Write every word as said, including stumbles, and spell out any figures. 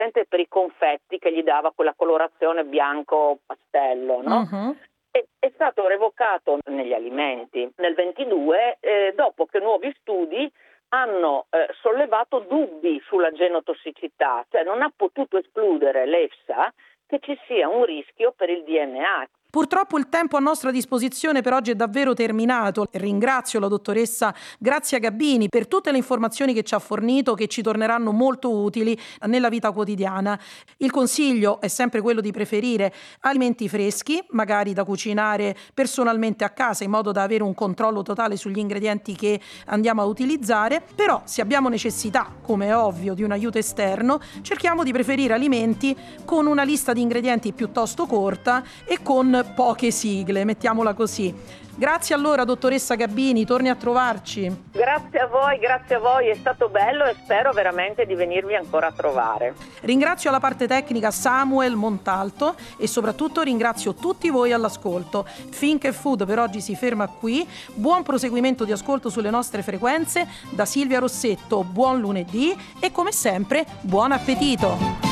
presente per i confetti che gli dava quella colorazione bianco pastello, no? Uh-huh. E, è stato revocato negli alimenti nel ventidue eh, dopo che nuovi studi hanno eh, sollevato dubbi sulla genotossicità, cioè non ha potuto escludere l'EFSA che ci sia un rischio per il D N A. Purtroppo il tempo a nostra disposizione per oggi è davvero terminato. Ringrazio la dottoressa Grazia Gabbini per tutte le informazioni che ci ha fornito, che ci torneranno molto utili nella vita quotidiana. Il consiglio è sempre quello di preferire alimenti freschi, magari da cucinare personalmente a casa, in modo da avere un controllo totale sugli ingredienti che andiamo a utilizzare. Però se abbiamo necessità, come è ovvio, di un aiuto esterno, cerchiamo di preferire alimenti con una lista di ingredienti piuttosto corta e con poche sigle, mettiamola così. Grazie allora, dottoressa Gabbini, torni a trovarci. Grazie a voi, grazie a voi, è stato bello e spero veramente di venirvi ancora a trovare. Ringrazio alla parte tecnica Samuel Montalto e soprattutto ringrazio tutti voi all'ascolto. Think e Food per oggi si ferma qui. Buon proseguimento di ascolto sulle nostre frequenze. Da Silvia Rossetto, buon lunedì e come sempre, buon appetito!